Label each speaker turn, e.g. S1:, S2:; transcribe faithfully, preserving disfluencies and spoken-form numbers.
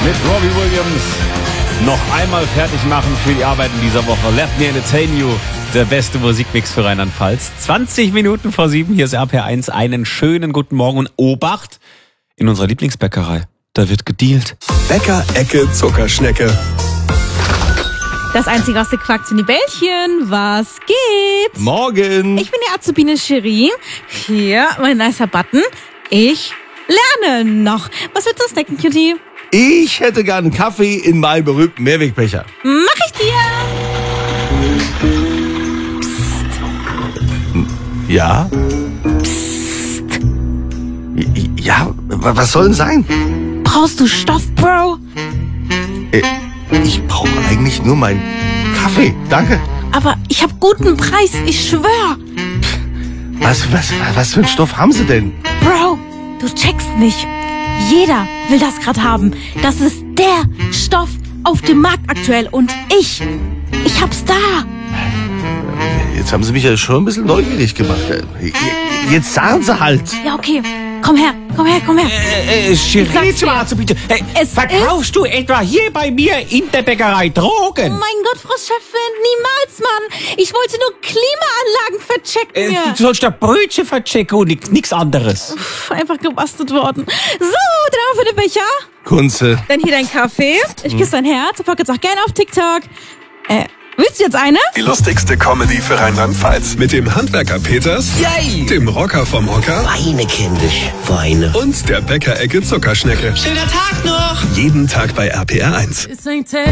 S1: mit Robbie Williams noch einmal fertig machen für die Arbeiten dieser Woche. Let me entertain you. Der beste Musikmix für Rheinland-Pfalz. zwanzig Minuten vor sieben, hier ist R P R eins. Einen schönen guten Morgen und Obacht in unserer Lieblingsbäckerei. Da wird gedealt.
S2: Bäcker, Ecke, Zuckerschnecke.
S3: Das einzige, was quackt, sind die Bällchen. Was geht?
S2: Morgen.
S3: Ich bin die Azubine Cherie. Hier, mein nicer Button. Ich lerne noch. Was willst du snacken, Cutie?
S2: Ich hätte gern einen Kaffee in meinem berühmten Mehrwegbecher.
S3: Mach ich dir.
S2: Ja? Psst. Ja, was soll denn sein?
S3: Brauchst du Stoff, Bro?
S2: Ich brauche eigentlich nur meinen Kaffee. Danke.
S3: Aber ich hab guten Preis, ich schwör.
S2: Was, was, was für einen Stoff haben Sie denn?
S3: Bro, du checkst nicht. Jeder will das gerade haben. Das ist der Stoff auf dem Markt aktuell. Und ich, ich hab's da.
S2: Jetzt haben Sie mich ja schon ein bisschen neugierig gemacht. Jetzt sagen Sie halt.
S3: Ja, okay. Komm her, komm her, komm her.
S1: Äh, äh, Cherie, bitte. Hey,
S3: Es
S1: verkaufst du etwa hier bei mir in der Bäckerei
S3: Oh
S1: Drogen?
S3: mein Gott, Frau Chefin, niemals, Mann. Ich wollte nur Klimaanlagen verchecken.
S1: Äh,
S3: Ja.
S1: du sollst doch Brötchen verchecken und nichts anderes.
S3: Pff, einfach gebastelt worden. So, dreimal für den Becher.
S2: Kunze.
S3: Dann hier dein Kaffee. Ich küsse dein Herz. Ich folge jetzt auch gerne auf TikTok. Äh, willst du jetzt eine?
S4: Die lustigste Comedy für Rheinland-Pfalz. Mit dem Handwerker Peters,
S1: Yay!
S4: dem Rocker vom Hocker
S5: Weine, kindisch, Weine.
S4: und der Bäcker-Ecke Zuckerschnecke.
S5: Schöner Tag noch!
S4: Jeden Tag bei R P R eins.
S6: This ain't